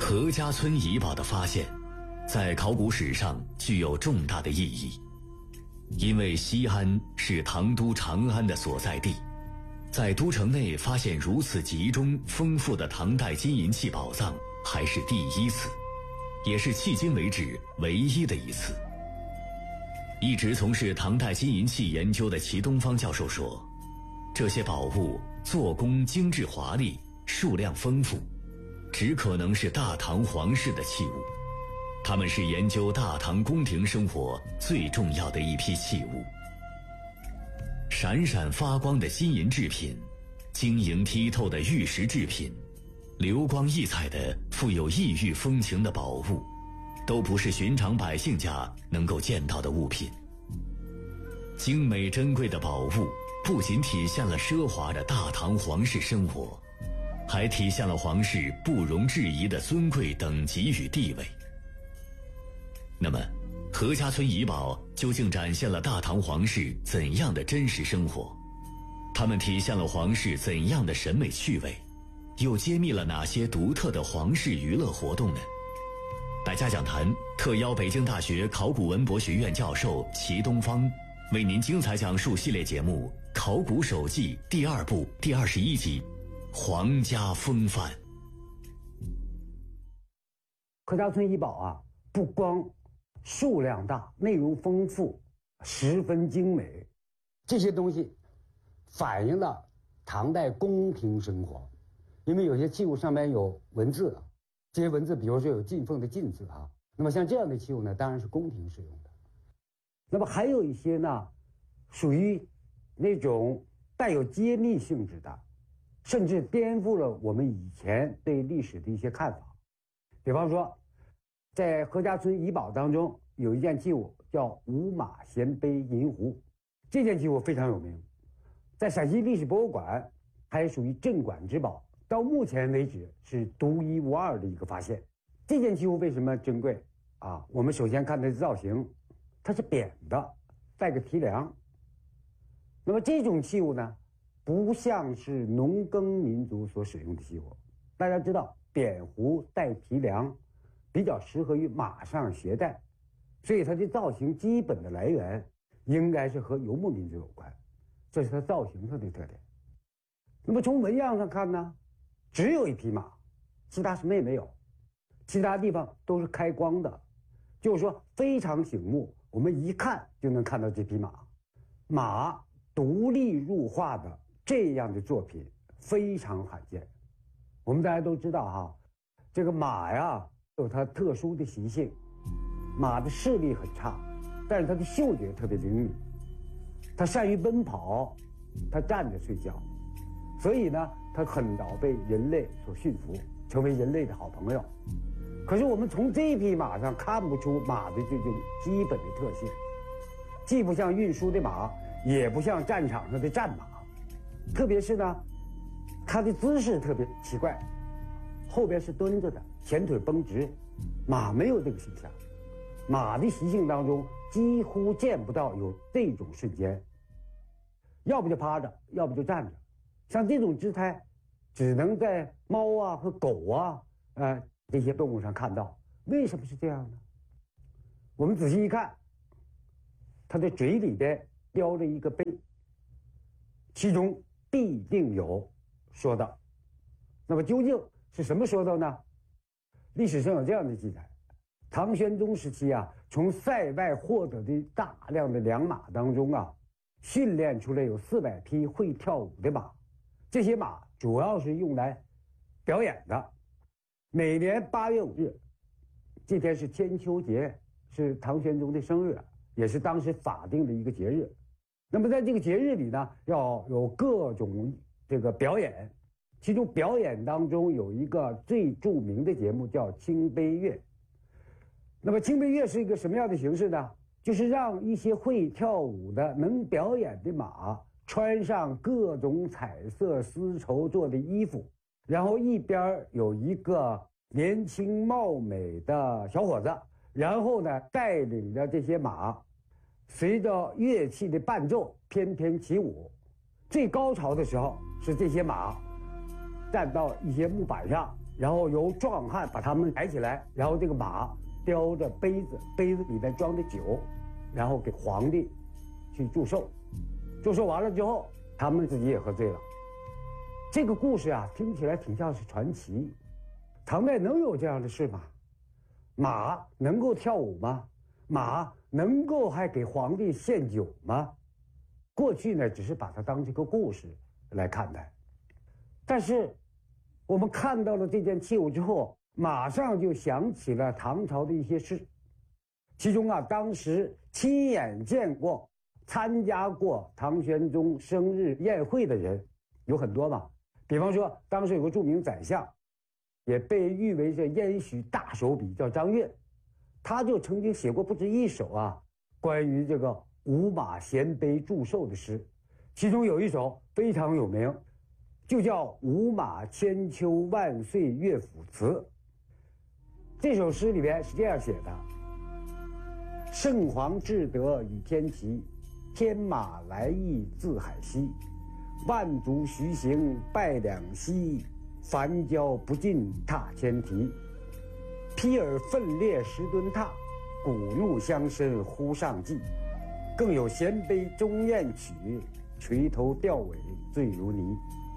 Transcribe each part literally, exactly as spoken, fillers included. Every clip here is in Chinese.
何家村遗宝的发现，在考古史上具有重大的意义。因为西安是唐都长安的所在地，在都城内发现如此集中丰富的唐代金银器宝藏还是第一次，也是迄今为止唯一的一次。一直从事唐代金银器研究的齐东方教授说，这些宝物做工精致华丽，数量丰富，只可能是大唐皇室的器物。他们是研究大唐宫廷生活最重要的一批器物。闪闪发光的金银制品，晶莹剔透的玉石制品，流光溢彩的富有异域风情的宝物，都不是寻常百姓家能够见到的物品。精美珍贵的宝物不仅体现了奢华的大唐皇室生活，还体现了皇室不容置疑的尊贵等级与地位。那么何家村遗宝究竟展现了大唐皇室怎样的真实生活？它们体现了皇室怎样的审美趣味？又揭秘了哪些独特的皇室娱乐活动呢？百家讲坛特邀北京大学考古文博学院教授齐东方，为您精彩讲述系列节目《考古手记》第二部第二十一集：皇家风范。 何家村遗宝啊，不光数量大，内容丰富，十分精美。这些东西反映了唐代宫廷生活，因为有些器物上面有文字，这些文字比如说有进奉的进字啊，那么像这样的器物呢，当然是宫廷使用的。那么还有一些呢，属于那种带有揭秘性质的，甚至颠覆了我们以前对历史的一些看法。比方说，在何家村遗宝当中有一件器物叫五马衔杯银壶，这件器物非常有名，在陕西历史博物馆还属于镇馆之宝，到目前为止是独一无二的一个发现。这件器物为什么珍贵啊？我们首先看它的造型，它是扁的，带个提梁。那么这种器物呢，不像是农耕民族所使用的器物。大家知道扁壶带提梁比较适合于马上携带，所以它的造型基本的来源应该是和游牧民族有关，这是它造型上的特点。那么从纹样上看呢，只有一匹马，其他什么也没有，其他地方都是开光的，就是说非常醒目，我们一看就能看到这匹马。马独立入画的这样的作品非常罕见。我们大家都知道哈，这个马呀有它特殊的习性，马的视力很差，但是它的嗅觉特别灵敏，它善于奔跑，它站着睡觉，所以呢它很早被人类所驯服，成为人类的好朋友。可是我们从这匹马上看不出马的这种基本的特性，既不像运输的马，也不像战场上的战马，特别是呢它的姿势特别奇怪，后边是蹲着的，前腿绷直，马没有这个形象。马的习性当中几乎见不到有这种瞬间，要不就趴着，要不就站着。像这种姿态只能在猫啊和狗啊呃这些动物上看到。为什么是这样呢？我们仔细一看，它的嘴里边叼着一个杯，其中必定有说道。那么究竟是什么说道呢？历史上有这样的记载，唐玄宗时期啊，从塞外获得的大量的良马当中啊，训练出来有四百匹会跳舞的马，这些马主要是用来表演的。每年八月五日，这天是千秋节，是唐玄宗的生日，也是当时法定的一个节日。那么在这个节日里呢，要有各种这个表演，其中表演当中有一个最著名的节目叫清杯乐。那么清杯乐是一个什么样的形式呢？就是让一些会跳舞的能表演的马穿上各种彩色丝绸做的衣服，然后一边有一个年轻貌美的小伙子，然后呢带领着这些马随着乐器的伴奏翩翩起舞。最高潮的时候是这些马站到一些木板上， 然后由壮汉把他们抬起来，然后这个马叼着杯子，杯子里面装着酒，然后给皇帝去祝寿。祝寿完了之后，他们自己也喝醉了。这个故事啊，听起来挺像是传奇。唐代能有这样的事吗？马能够跳舞吗？马能够还给皇帝献酒吗？过去呢，只是把它当这个故事来看待。但是我们看到了这件器物之后，马上就想起了唐朝的一些事。其中啊，当时亲眼见过、参加过唐玄宗生日宴会的人有很多嘛。比方说，当时有个著名宰相，也被誉为是燕许大手笔，叫张悦，他就曾经写过不止一首啊关于这个舞马衔杯祝寿的诗，其中有一首非常有名，就叫《舞马千秋万岁乐府词》。这首诗里边是这样写的：圣皇至德与天齐，天马来意自海西，万族徐行拜两栖，凡交不尽踏千蹄。披尔奋烈十吨踏，鼓怒乡绅呼上计。更有衔杯终宴曲，垂头吊尾醉如泥。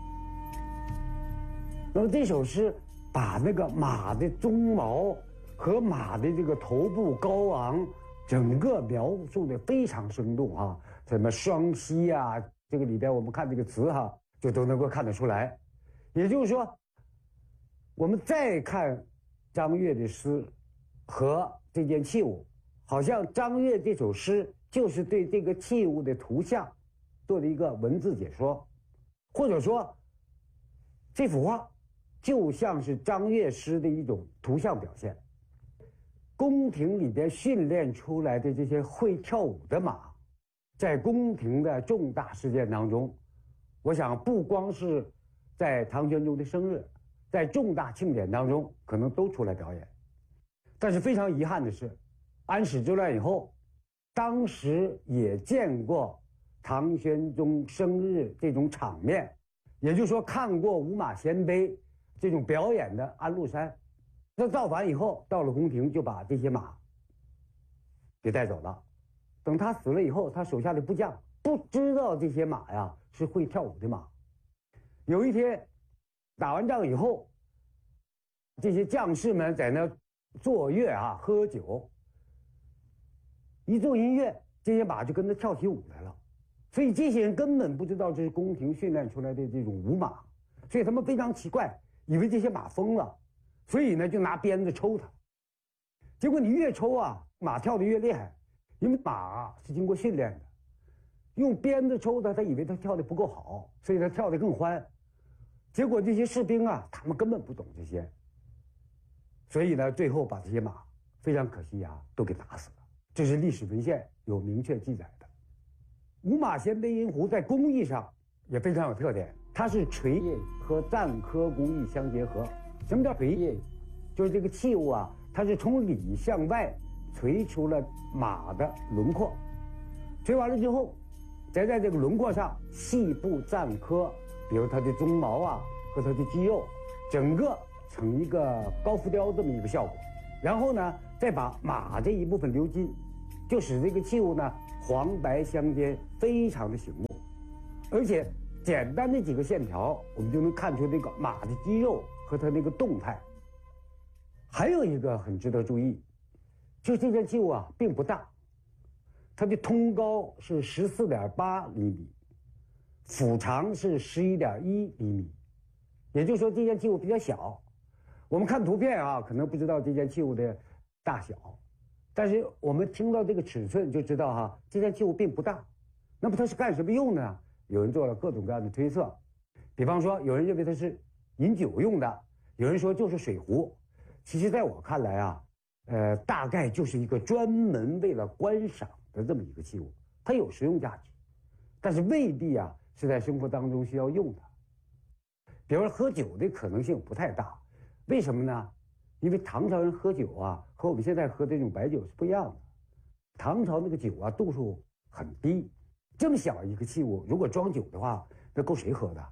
那么这首诗把那个马的鬃毛和马的这个头部高昂，整个描述的非常生动啊，什么双膝啊，这个里边我们看这个词哈，就都能够看得出来。也就是说，我们再看张悦的诗和这件器物，好像张悦这首诗就是对这个器物的图像做了一个文字解说，或者说这幅画就像是张悦诗的一种图像表现。宫廷里边训练出来的这些会跳舞的马，在宫廷的重大事件当中，我想不光是在唐玄宗的生日，在重大庆典当中可能都出来表演。但是非常遗憾的是，安史之乱以后，当时也见过唐玄宗生日这种场面，也就是说看过舞马衔杯这种表演的安禄山，他造反以后到了宫廷，就把这些马给带走了。等他死了以后，他手下的部将不知道这些马呀是会跳舞的马。有一天打完仗以后，这些将士们在那坐乐啊喝酒，一奏音乐，这些马就跟着跳起舞来了。所以这些人根本不知道这是宫廷训练出来的这种舞马，所以他们非常奇怪，以为这些马疯了，所以呢就拿鞭子抽它。结果你越抽啊，马跳得越厉害，因为马是经过训练的，用鞭子抽它，他以为他跳得不够好，所以他跳得更欢。结果这些士兵啊，他们根本不懂这些，所以呢最后把这些马非常可惜啊都给打死了。这是历史文献有明确记载的。舞马衔杯银壶在工艺上也非常有特点，它是锤叶和錾刻工艺相结合。什么叫锤叶？就是这个器物啊，它是从里向外锤出了马的轮廓，锤完了之后，再在这个轮廓上细部錾刻，比如它的鬃毛啊和它的肌肉，整个成一个高浮雕这么一个效果。然后呢，再把马这一部分鎏金，就使这个器物呢黄白相间，非常的醒目。而且简单的几个线条，我们就能看出这个马的肌肉和它那个动态。还有一个很值得注意，就这件器物啊并不大，它的通高是十四点八厘米，腹长是十一点一厘米，也就是说这件器物比较小。我们看图片啊，可能不知道这件器物的大小，但是我们听到这个尺寸就知道哈，这件器物并不大。那么它是干什么用的呢？有人做了各种各样的推测，比方说有人认为它是饮酒用的，有人说就是水壶。其实在我看来啊，呃，大概就是一个专门为了观赏的这么一个器物，它有实用价值，但是未必啊是在生活当中需要用的。比如说喝酒的可能性不太大，为什么呢？因为唐朝人喝酒啊，和我们现在喝这种白酒是不一样的。唐朝那个酒啊，度数很低，这么小一个器物，如果装酒的话，那够谁喝的？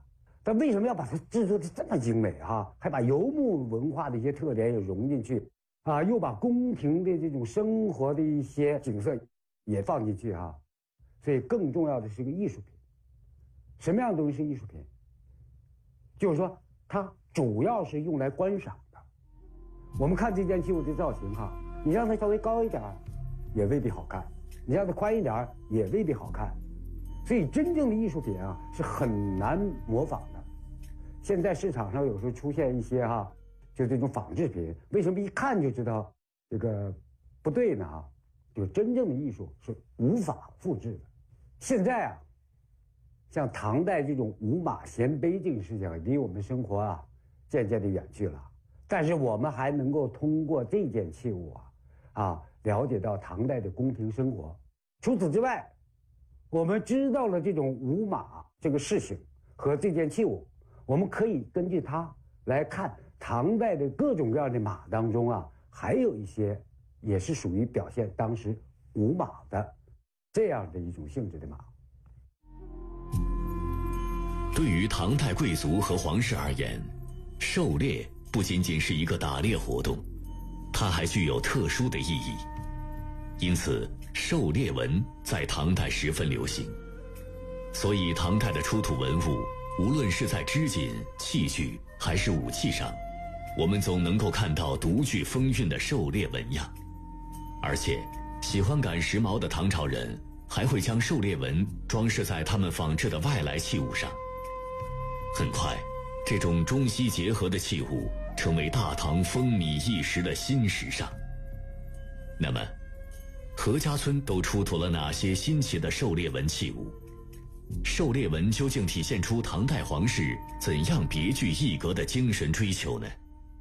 但为什么要把它制作的这么精美啊？还把游牧文化的一些特点也融进去啊，又把宫廷的这种生活的一些景色也放进去啊。所以更重要的是一个艺术品。什么样的东西是艺术品？就是说它主要是用来观赏的。我们看这件器物的造型哈，你让它稍微高一点也未必好看，你让它宽一点也未必好看。所以真正的艺术品啊是很难模仿的。现在市场上有时候出现一些哈、啊，就这种仿制品，为什么一看就知道这个不对呢？啊，就真正的艺术是无法复制的。现在啊，像唐代这种五马衔杯这个事情，离我们生活啊渐渐的远去了。但是我们还能够通过这件器物啊，啊，了解到唐代的宫廷生活。除此之外，我们知道了这种五马这个事情和这件器物，我们可以根据它来看唐代的各种各样的马当中啊，还有一些也是属于表现当时五马的这样的一种性质的马。 对于唐代贵族和皇室而言，狩猎不仅仅是一个打猎活动，它还具有特殊的意义。因此，狩猎文在唐代十分流行。所以，唐代的出土文物，无论是在织锦、器具还是武器上，我们总能够看到独具风韵的狩猎纹样。而且，喜欢赶时髦的唐朝人还会将狩猎纹装饰在他们仿制的外来器物上。很快，这种中西结合的器物成为大唐风靡一时的新时尚。那么，何家村都出土了哪些新奇的狩猎纹器物？狩猎纹究竟体现出唐代皇室怎样别具一格的精神追求呢？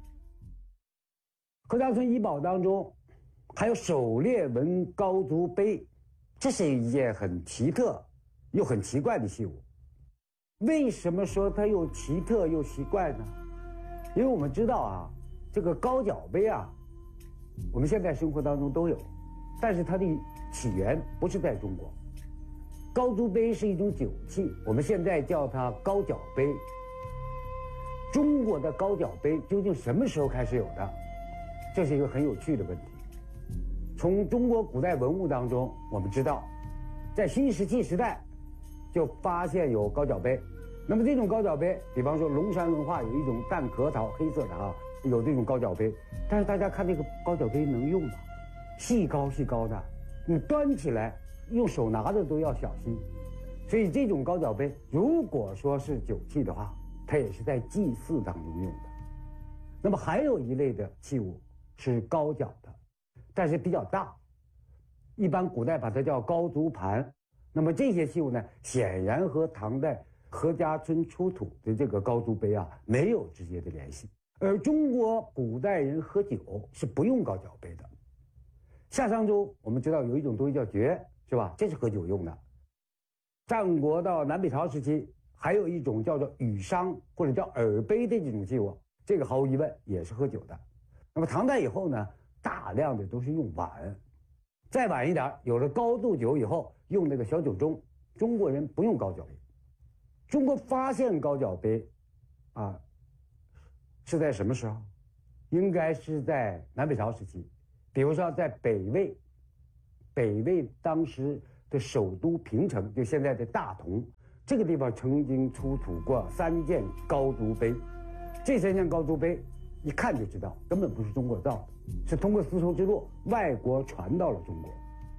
何家村遗宝当中还有狩猎纹高足杯，这是一件很奇特又很奇怪的器物。为什么说它又奇特又奇怪呢？因为我们知道啊，这个高脚杯啊，我们现在生活当中都有，但是它的起源不是在中国。高足杯是一种酒器，我们现在叫它高脚杯。中国的高脚杯究竟什么时候开始有的？这是一个很有趣的问题。从中国古代文物当中，我们知道，在新石器时代就发现有高脚杯。那么这种高脚杯，比方说龙山文化有一种淡壳桃黑色的啊，有这种高脚杯。但是大家看这个高脚杯能用吗？细高细高的，你端起来用手拿着都要小心。所以这种高脚杯，如果说是酒器的话，它也是在祭祀当中用的。那么还有一类的器物是高脚的，但是比较大，一般古代把它叫高足盘。那么这些器物呢，显然和唐代何家村出土的这个高足杯啊没有直接的联系。而中国古代人喝酒是不用高脚杯的。夏商周我们知道有一种东西叫爵，是吧？这是喝酒用的。战国到南北朝时期，还有一种叫做羽觞或者叫耳杯的这种器物，这个毫无疑问也是喝酒的。那么唐代以后呢，大量的都是用碗。再晚一点，有了高度酒以后，用那个小酒盅。中国人不用高脚杯。中国发现高脚杯，啊，是在什么时候？应该是在南北朝时期。比如说在北魏，北魏当时的首都平城，就现在的大同这个地方，曾经出土过三件高足杯。这三件高足杯一看就知道根本不是中国造的，是通过丝绸之路外国传到了中国。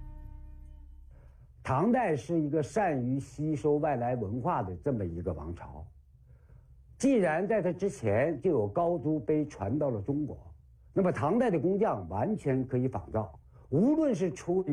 唐代是一个善于吸收外来文化的这么一个王朝，既然在它之前就有高足杯传到了中国，那么唐代的工匠完全可以仿造，无论是出